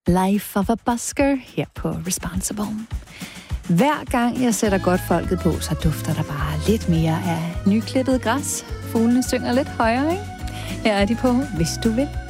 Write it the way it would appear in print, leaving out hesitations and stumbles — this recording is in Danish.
Life of a Busker her på Responsible. Hver gang jeg sætter godt folket på, så dufter der bare lidt mere af nyklippet græs. Fuglene synger lidt højere, ikke? Her er de på Hvis du vil.